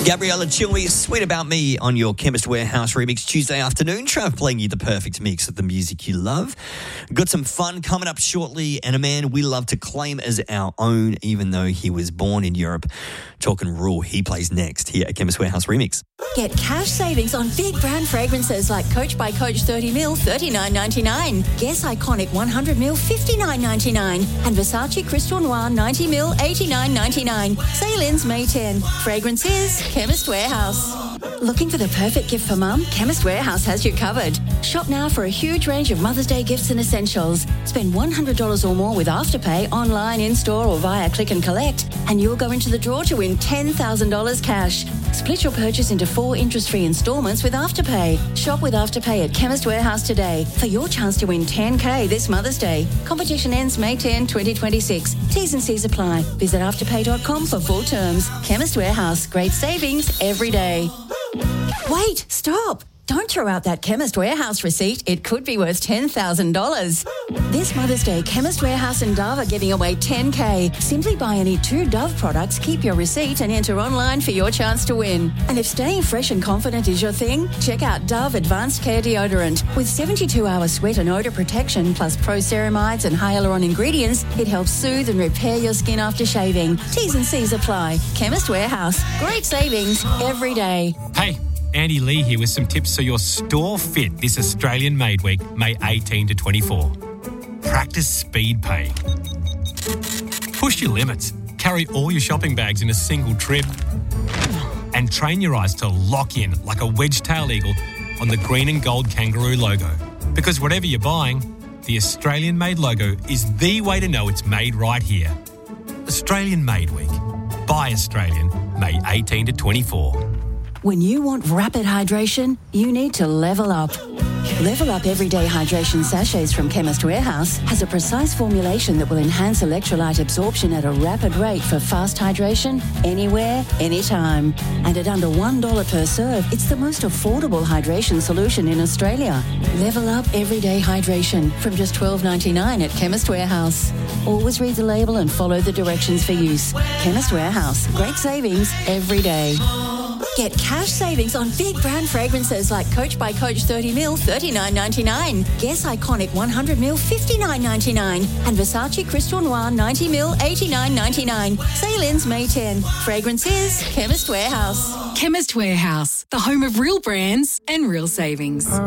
Gabriella Chilmy, Sweet About Me on your Chemist Warehouse remix Tuesday afternoon. Trav playing you the perfect mix of the music you love. Got some fun coming up shortly, and a man we love to claim as our own, even though he was born in Europe. Talking Rule, he plays next here at Chemist Warehouse Remix. Get cash savings on big brand fragrances like Coach by Coach 30ml, $39.99. Guess Iconic 100ml, $59.99. And Versace Crystal Noir 90ml, $89.99. Sale ends May 10. Fragrances, Chemist Warehouse. Looking for the perfect gift for mum? Chemist Warehouse has you covered. Shop now for a huge range of Mother's Day gifts and essentials. Spend $100 or more with Afterpay online, in-store or via click and collect, and you'll go into the draw to win $10,000 cash. Split your purchase into 4 interest-free instalments with Afterpay. Shop with Afterpay at Chemist Warehouse today for your chance to win $10,000 this Mother's Day. Competition ends May 10, 2026. T's and C's apply. Visit afterpay.com for full terms. Chemist Warehouse. Great savings every day. Wait, stop. Don't throw out that Chemist Warehouse receipt. It could be worth $10,000. This Mother's Day, Chemist Warehouse and Dove are giving away $10,000. Simply buy any 2 Dove products, keep your receipt and enter online for your chance to win. And if staying fresh and confident is your thing, check out Dove Advanced Care Deodorant. With 72-hour sweat and odour protection, plus pro-ceramides and hyaluron ingredients, it helps soothe and repair your skin after shaving. T's and C's apply. Chemist Warehouse. Great savings every day. Hey, Andy Lee here with some tips so your store fit this Australian Made Week, May 18 to 24. Practice speed pay. Push your limits. Carry all your shopping bags in a single trip. And train your eyes to lock in like a wedge-tailed eagle on the green and gold kangaroo logo. Because whatever you're buying, the Australian Made logo is the way to know it's made right here. Australian Made Week. Buy Australian, May 18 to 24. When you want rapid hydration, you need to level up. Level Up Everyday Hydration Sachets from Chemist Warehouse has a precise formulation that will enhance electrolyte absorption at a rapid rate for fast hydration, anywhere, anytime. And at under $1 per serve, it's the most affordable hydration solution in Australia. Level Up Everyday Hydration from just $12.99 at Chemist Warehouse. Always read the label and follow the directions for use. Chemist Warehouse. Great savings every day. Get cash savings on big brand fragrances like Coach by Coach 30ml, $39.99. Guess Iconic 100ml, $59.99. And Versace Crystal Noir 90ml, $89.99. Sale ends May 10. Fragrances, Chemist Warehouse. Chemist Warehouse, the home of real brands and real savings.